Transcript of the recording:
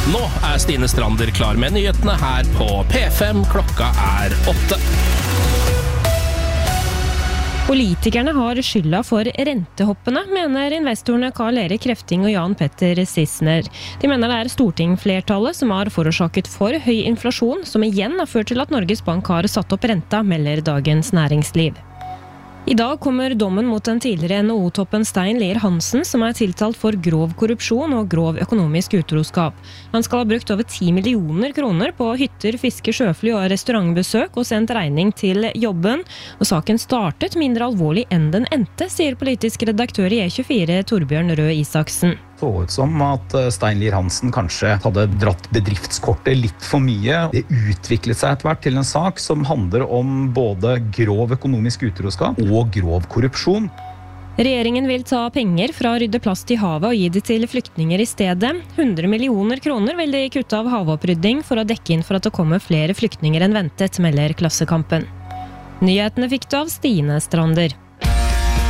Nå Stine Strander klar med nyhetene her på P5. Klokka 8. Politikerne har skylda for rentehoppene, mener investorene Karl Erik Krefting og Jan Petter Sissener. De mener det stortingflertallet som har forårsaket for høy inflasjon, som igjen har ført til at Norges Bank har satt opp renta, melder Dagens Næringsliv. I dag kommer dommen mot den tidligere NHO-toppen Stein Lier Hansen, som tiltalt for grov korrupsjon og grov økonomisk utroskap. Han skal ha brukt over 10 millioner kroner på hytter, fiske, sjøfly og restaurantbesøk og sendt regning til jobben. Og saken startet mindre alvorlig enn den endte, sier politisk redaktør i E24 Torbjørn Røe Isaksen. Så ut som at Stein Lier Hansen kanskje hadde dratt bedriftskortet litt for mye. Det utviklet seg etter hvert til en sak som handler om både grov økonomisk utroskap og grov korrupsjon. Regjeringen vil ta penger fra å rydde plast i havet og gi det til flyktninger i stedet. 100 millioner kroner vil de kutte av havopprydning for å dekke inn for at det kommer flere flyktninger enn ventet, melder Klassekampen. Nyhetene fikk du av Stine Strander.